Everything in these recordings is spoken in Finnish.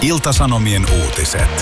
Ilta-Sanomien uutiset.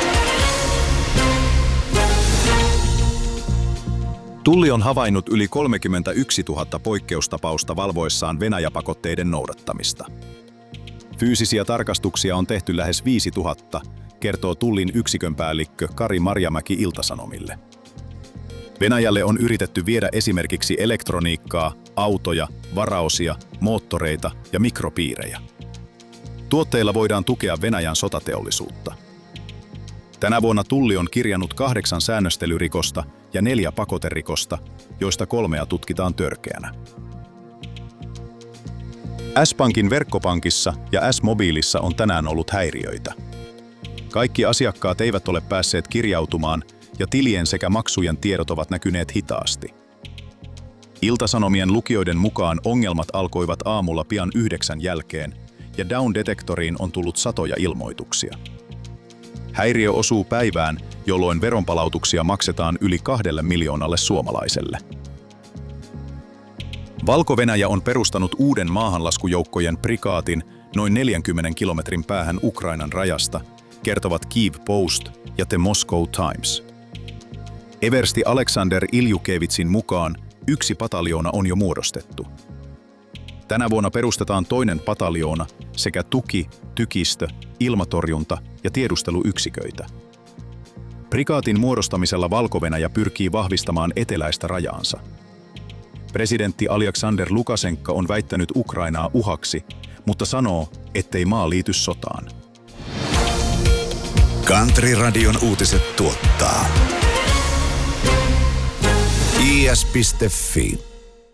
Tulli on havainnut yli 31 000 poikkeustapausta valvoessaan Venäjä-pakotteiden noudattamista. Fyysisiä tarkastuksia on tehty lähes 5 000, kertoo Tullin yksikönpäällikkö Kari Marjamäki Ilta-Sanomille. Venäjälle on yritetty viedä esimerkiksi elektroniikkaa, autoja, varaosia, moottoreita ja mikropiirejä. Tuotteilla voidaan tukea Venäjän sotateollisuutta. Tänä vuonna Tulli on kirjannut 8 säännöstelyrikosta ja 4 pakoterikosta, joista 3 tutkitaan törkeänä. S-Pankin verkkopankissa ja S-mobiilissa on tänään ollut häiriöitä. Kaikki asiakkaat eivät ole päässeet kirjautumaan ja tilien sekä maksujen tiedot ovat näkyneet hitaasti. Ilta-Sanomien lukijoiden mukaan ongelmat alkoivat aamulla pian 9 jälkeen ja Down-detektoriin on tullut satoja ilmoituksia. Häiriö osuu päivään, jolloin veronpalautuksia maksetaan yli 2 miljoonalle suomalaiselle. Valko-Venäjä on perustanut uuden maahanlaskujoukkojen prikaatin noin 40 kilometrin päähän Ukrainan rajasta, kertovat Kyiv Post ja The Moscow Times. Eversti Aleksander Iljukevitsin mukaan 1 pataljoona on jo muodostettu. Tänä vuonna perustetaan 2. pataljoona sekä tuki, tykistö, ilmatorjunta ja tiedusteluyksiköitä. Prikaatin muodostamisella Valko-Venäjä pyrkii vahvistamaan eteläistä rajaansa. Presidentti Aljaksandr Lukašenka on väittänyt Ukrainaa uhaksi, mutta sanoo, ettei maa liity sotaan. Country-radion uutiset tuottaa is.fi.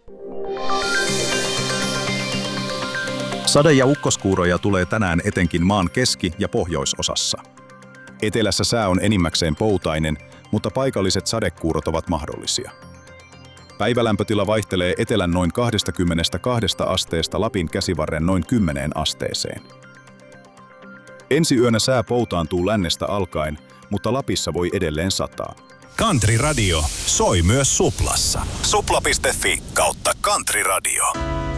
Sade- ja ukkoskuuroja tulee tänään etenkin maan keski- ja pohjoisosassa. Etelässä sää on enimmäkseen poutainen, mutta paikalliset sadekuurot ovat mahdollisia. Päivälämpötila vaihtelee etelän noin 22 asteesta Lapin käsivarren noin 10 asteeseen. Ensi yönä sää poutaantuu lännestä alkaen, mutta Lapissa voi edelleen sataa. Country Radio soi myös Suplassa. Supla.fi/Country Radio.